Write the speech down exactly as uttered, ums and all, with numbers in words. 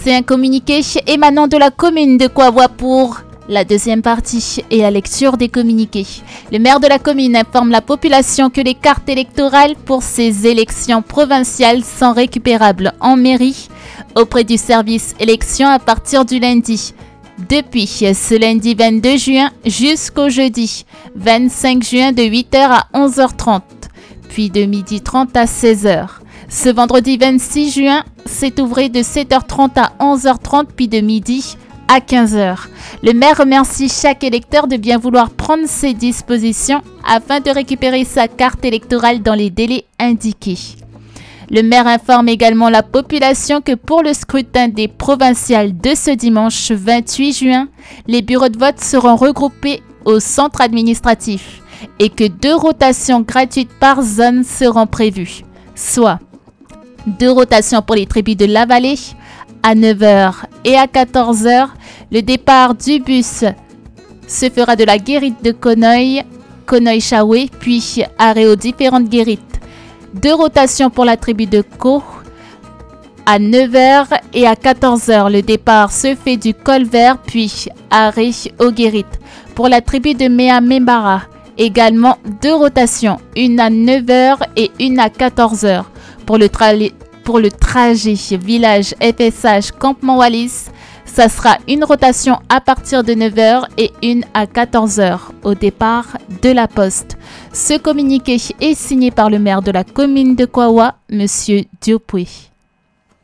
C'est un communiqué émanant de la commune de Kouawa pour la deuxième partie et la lecture des communiqués. Le maire de la commune informe la population que les cartes électorales pour ces élections provinciales sont récupérables en mairie auprès du service élection à partir du lundi. Depuis ce lundi vingt-deux juin jusqu'au jeudi vingt-cinq juin de huit heures à onze heures trente, puis de midi trente à seize heures. Ce vendredi vingt-six juin, c'est ouvré de sept heures trente à onze heures trente, puis de midi à quinze heures. Le maire remercie chaque électeur de bien vouloir prendre ses dispositions afin de récupérer sa carte électorale dans les délais indiqués. Le maire informe également la population que pour le scrutin des provinciales de ce dimanche vingt-huit juin, les bureaux de vote seront regroupés au centre administratif et que deux rotations gratuites par zone seront prévues, soit deux rotations pour les tribus de la vallée à neuf heures et à quatorze heures. Le départ du bus se fera de la guérite de Conoy, Conoy-Chaoué, puis arrêt aux différentes guérites. Deux rotations pour la tribu de Ko à neuf heures et à quatorze heures. Le départ se fait du col vert, puis arrêt aux guérites. Pour la tribu de Méa-Membara, également deux rotations, une à neuf heures et une à quatorze heures. Pour le, tra- pour le trajet village F S H Campement Wallis, ça sera une rotation à partir de neuf heures et une à quatorze heures au départ de la poste. Ce communiqué est signé par le maire de la commune de Kouawa, M. Diopoué.